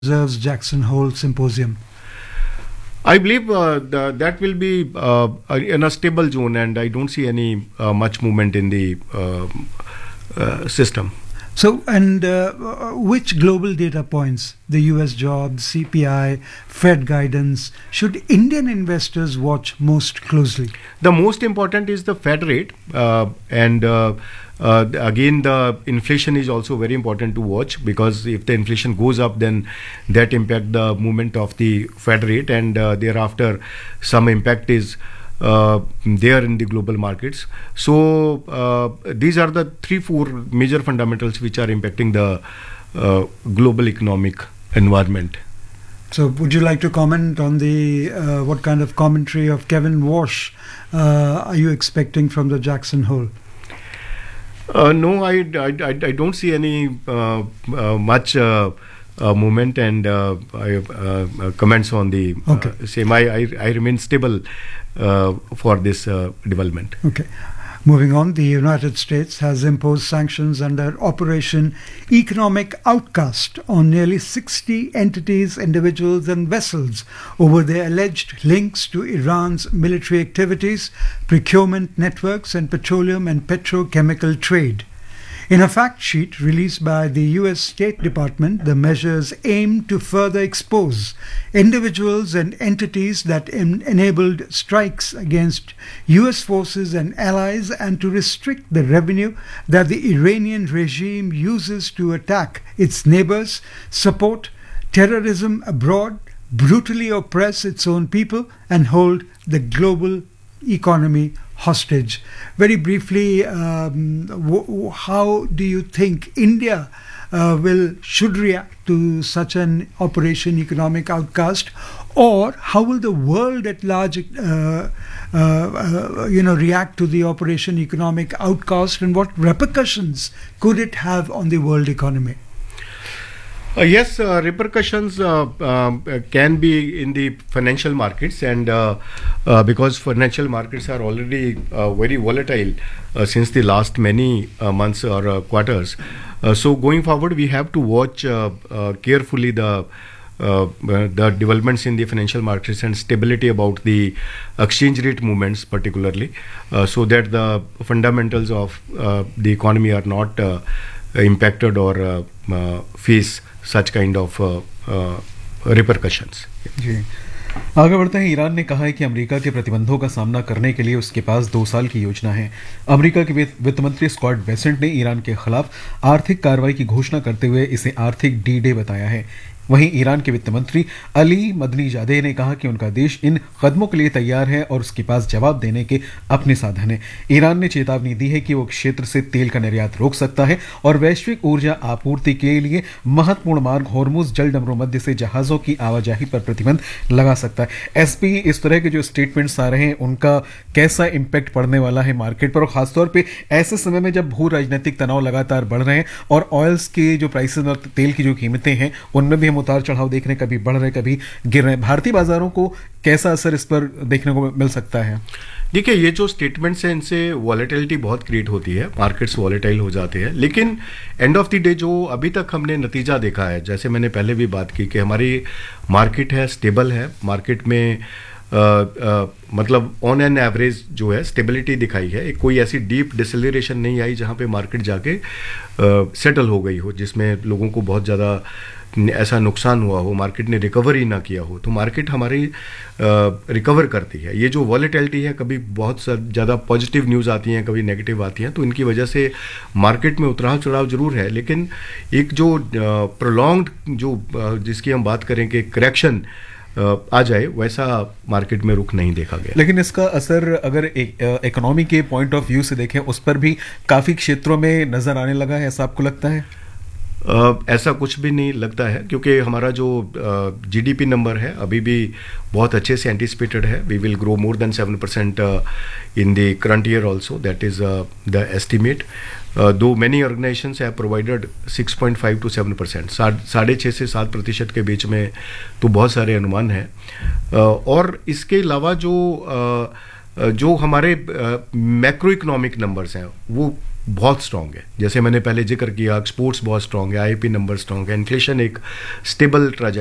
Reserve's Jackson Hole Symposium? I believe that will be in a stable zone, and I don't see any much movement in the system. So, and which global data points, the US jobs, CPI, Fed guidance, should Indian investors watch most closely? The most important is the Fed rate, and again, the inflation is also very important to watch, because if the inflation goes up, then that impact the movement of the Fed rate, and thereafter some impact is there in the global markets. So these are the 3-4 major fundamentals which are impacting the global economic environment. So, would you like to comment on the what kind of commentary of Kevin Walsh are you expecting from the Jackson Hole? No, I don't see any much movement and comments on the same. I remain stable for this development. Okay. Moving on, the United States has imposed sanctions under Operation Economic Outcast on nearly 60 entities, individuals and vessels over their alleged links to Iran's military activities, procurement networks and petroleum and petrochemical trade. In a fact sheet released by the US State Department, the measures aim to further expose individuals and entities that enabled strikes against US forces and allies, and to restrict the revenue that the Iranian regime uses to attack its neighbors, support terrorism abroad, brutally oppress its own people, and hold the global economy hostage. Very briefly, how do you think India should react to such an Operation Economic Outcast, or how will the world at large react to the Operation Economic Outcast, and what repercussions could it have on the world economy? Yes, repercussions can be in the financial markets, and because financial markets are already very volatile since the last many months or quarters. So going forward, we have to watch carefully the developments in the financial markets and stability about the exchange rate movements particularly, so that the fundamentals of the economy are not impacted or face such kind of repercussions. जी आगे बढ़ते हैं। Iran ने कहा है कि America के प्रतिबंधों का सामना करने के लिए उसके पास 2 साल की योजना है। अमेरिका के वित्त मंत्री स्कॉट बेसेंट ने ईरान के खिलाफ आर्थिक कार्रवाई की घोषणा करते हुए इसे आर्थिक डी-डे बताया है। वहीं ईरान के वित्त मंत्री अली मदनीजादे ने कहा कि उनका देश इन कदमों के लिए तैयार है और उसके पास जवाब देने के अपने साधन हैं। ईरान ने चेतावनी दी है कि वो क्षेत्र से तेल का निर्यात रोक सकता है और वैश्विक ऊर्जा आपूर्ति के लिए महत्वपूर्ण मार्ग होर्मुज जलडमरू मध्य से जहाजों की आवाजाही पर प्रतिबंध लगा सकता है। एसपी, इस तरह के जो स्टेटमेंट्स आ रहे हैं उनका कैसा इम्पैक्ट पड़ने वाला है मार्केट पर, और खासतौर पर ऐसे समय में जब भू राजनीतिक तनाव लगातार बढ़ रहे हैं और ऑयल्स के जो प्राइसेस और तेल की जो कीमतें हैं उनमें भी हम उतार चढ़ाव देख रहे हैं, कभी बढ़ रहे कभी गिर रहे हैं। भारतीय बाजारों को कैसा असर इस पर देखने को मिल सकता है? देखिए, ये जो स्टेटमेंट्स हैं इनसे वॉलेटिलिटी बहुत क्रिएट होती है, मार्केट्स वॉलेटाइल हो जाते हैं, लेकिन एंड ऑफ द डे जो अभी तक हमने नतीजा देखा है, जैसे मैंने पहले भी बात की कि हमारी मार्केट है स्टेबल है, मार्केट में मतलब ऑन एन एवरेज जो है स्टेबिलिटी दिखाई है, कोई ऐसी डीप डिसेलरेशन नहीं आई जहां पे मार्केट जाके सेटल हो गई हो, जिसमें लोगों को बहुत ज़्यादा ऐसा नुकसान हुआ हो, मार्केट ने रिकवर ही ना किया हो। तो मार्केट हमारी रिकवर करती है। ये जो वॉलेटिलिटी है, कभी बहुत ज़्यादा पॉजिटिव न्यूज़ आती हैं, कभी नेगेटिव आती हैं, तो इनकी वजह से मार्केट में उतार चढ़ाव जरूर है, लेकिन एक जो प्रोलॉन्ग्ड जो जिसकी हम बात करें कि करेक्शन आ जाए, वैसा मार्केट में रुख नहीं देखा गया। लेकिन इसका असर अगर इकोनॉमी के पॉइंट ऑफ व्यू से देखें उस पर भी काफ़ी क्षेत्रों में नज़र आने लगा है, ऐसा आपको लगता है? ऐसा कुछ भी नहीं लगता है, क्योंकि हमारा जो जीडीपी नंबर है अभी भी बहुत अच्छे से एंटिसिपेटेड है। We will grow more than 7% in the current year also, that is the estimate, दो many organisations have provided 6.5 to 7%, 6.5 से 7% के बीच में, तो बहुत सारे अनुमान हैं। और इसके अलावा जो हमारे मैक्रो इकोनॉमिक नंबर्स हैं वो बहुत स्ट्रांग है। जैसे मैंने पहले जिक्र किया, एक्सपोर्ट्स बहुत स्ट्रांग है, आईपी नंबर स्ट्रांग है, इन्फ्लेशन एक स्टेबल